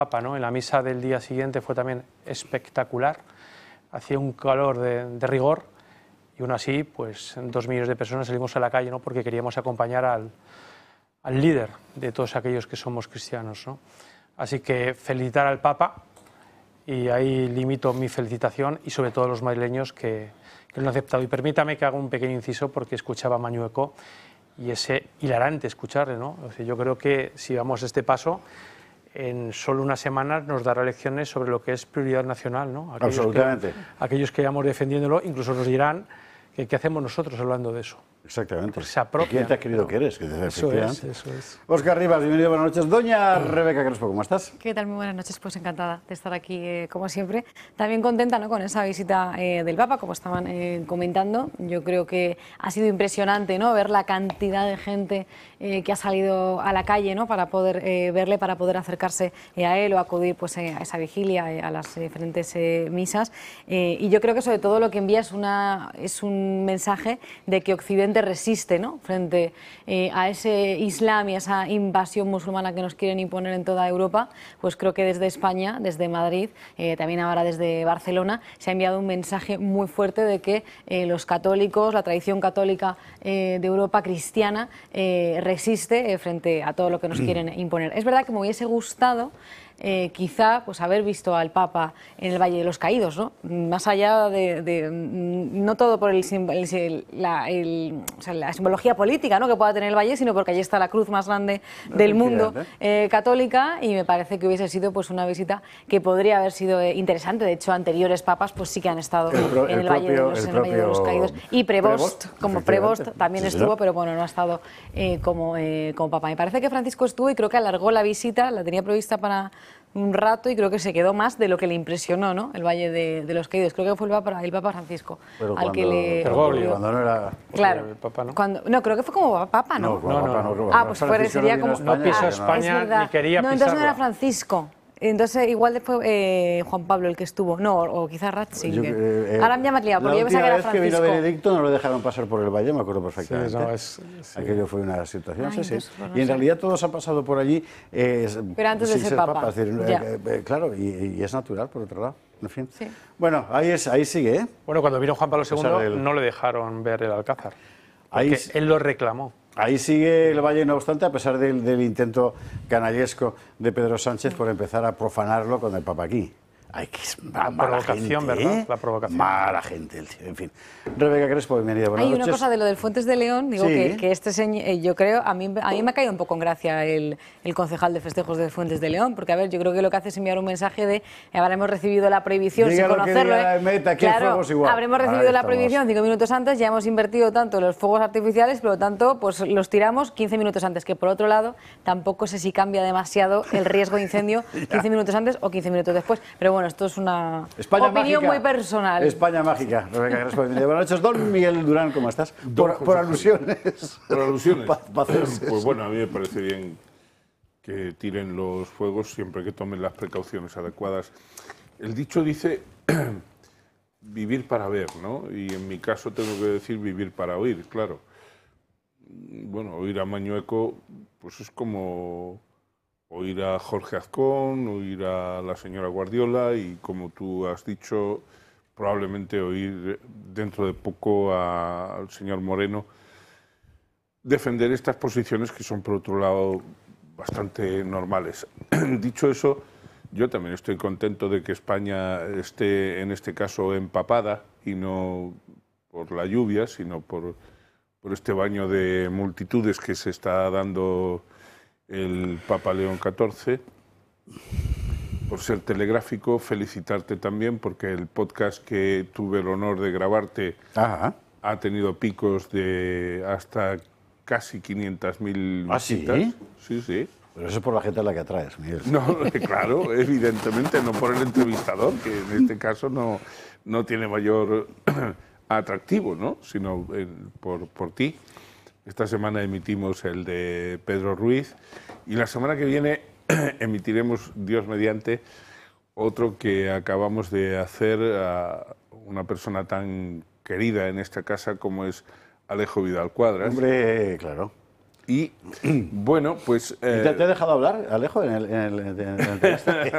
Papa, ¿no? En la misa del día siguiente fue también espectacular, hacía un calor de rigor y aún así, pues 2 millones de personas salimos a la calle, ¿no? Porque queríamos acompañar al líder de todos aquellos que somos cristianos, ¿no? Así que felicitar al Papa, y ahí limito mi felicitación, y sobre todo a los madrileños que lo han aceptado. Y permítame que haga un pequeño inciso porque escuchaba a Mañueco y es hilarante escucharle, ¿no? O sea, yo creo que si vamos a este paso, en solo unas semanas nos dará lecciones sobre lo que es prioridad nacional, ¿no? Absolutamente. Aquellos que vamos defendiéndolo incluso nos dirán que qué hacemos nosotros hablando de eso. Exactamente. Pues se apropian. ¿Quién te has querido que eres? Eso es. Óscar Rivas, bienvenido, buenas noches. Doña Rebeca Crespo, ¿cómo estás? ¿Qué tal? Muy buenas noches, pues encantada de estar aquí como siempre. También contenta, ¿no?, con esa visita del Papa, como estaban comentando. Yo creo que ha sido impresionante, ¿no?, ver la cantidad de gente que ha salido a la calle, ¿no?, para poder verle, para poder acercarse a él o acudir pues, a esa vigilia, a las diferentes misas. Y yo creo que sobre todo lo que envía es un mensaje de que Occidente resiste, ¿no?, frente a ese Islam y a esa invasión musulmana que nos quieren imponer en toda Europa. Pues creo que desde España, desde Madrid, también ahora desde Barcelona, se ha enviado un mensaje muy fuerte de que los católicos, la tradición católica de Europa cristiana, resiste frente a todo lo que nos quieren imponer. Es verdad que me hubiese gustado quizá pues haber visto al Papa en el Valle de los Caídos, ¿no? Más allá no todo por la simbología política, ¿no?, que pueda tener el Valle, sino porque allí está la cruz más grande del mundo católica, y me parece que hubiese sido pues una visita que podría haber sido interesante. De hecho, anteriores papas pues sí que han estado en el Valle de los Caídos, y Prevost también estuvo, pero bueno, no ha estado como Papa. Me parece que Francisco estuvo y creo que alargó la visita, la tenía prevista para un rato, y creo que se quedó más de lo que le impresionó, ¿no?, el Valle de los Caídos. Creo que fue el Papa Francisco al que le... Cuando no era... Claro, el Papa, ¿no? No, creo que fue como Papa, ¿no? Pues sería como... No pisó España ni quería pisarla. No, entonces no era Francisco. Entonces, igual fue Juan Pablo el que estuvo, no, o quizás Ratzinger. Ahora ya me has liado, porque yo pensaba que era Francisco. La última vez que vino Benedicto no lo dejaron pasar por el Valle, me acuerdo perfectamente. Sí, Aquello fue una situación, Y en realidad todos han pasado por allí. Pero antes de ser Papa. Es decir, claro, y es natural, por otro lado. En fin. Sí. Bueno, ahí sigue, ¿eh? Bueno, cuando vino Juan Pablo II no le dejaron ver el Alcázar, porque él lo reclamó. Ahí sigue el Valle, no obstante, a pesar del intento canallesco de Pedro Sánchez por empezar a profanarlo con el Papa aquí. Ay, que es la provocación, gente, ¿verdad? La provocación. Mala gente, en fin. Rebeca Crespo, bienvenida. Buenas noches. Hay una cosa de lo del Fuentes de León, digo que este señor, yo creo, a mí me ha caído un poco en gracia el concejal de festejos de Fuentes de León, porque a ver, yo creo que lo que hace es enviar un mensaje de habremos recibido la prohibición sin conocerlo. Claro, habremos recibido la prohibición 5 minutos antes, ya hemos invertido tanto en los fuegos artificiales, por lo tanto, pues los tiramos 15 minutos antes, que por otro lado, tampoco sé si cambia demasiado el riesgo de incendio 15 minutos antes o 15 minutos después. Pero bueno, esto es una opinión muy personal. España mágica. Rebeca Crespo, bienvenida. Buenas noches, don Miguel Durán, ¿cómo estás? Por alusiones. Por alusiones. Pues bueno, a mí me parece bien que tiren los fuegos siempre que tomen las precauciones adecuadas. El dicho dice vivir para ver, ¿no? Y en mi caso tengo que decir vivir para oír, claro. Bueno, oír a Mañueco pues es como oír a Jorge Azcón, oír a la señora Guardiola y, como tú has dicho, probablemente oír dentro de poco al señor Moreno defender estas posiciones que son, por otro lado, bastante normales. Dicho eso, yo también estoy contento de que España esté, en este caso, empapada, y no por la lluvia, sino por este baño de multitudes que se está dando el Papa León XIV. Por ser telegráfico, felicitarte también, porque el podcast que tuve el honor de grabarte ha tenido picos de hasta casi 500.000 visitas. Sí. Pero eso es por la gente a la que atraes, Miguel. No, claro, evidentemente, no por el entrevistador, que en este caso no tiene mayor atractivo, ¿no?, sino por ti. Esta semana emitimos el de Pedro Ruiz y la semana que viene emitiremos, Dios mediante, otro que acabamos de hacer a una persona tan querida en esta casa como es Alejo Vidal Quadras. Hombre, claro. Y bueno, pues... ¿Te ha dejado hablar, Alejo, en el entrevista?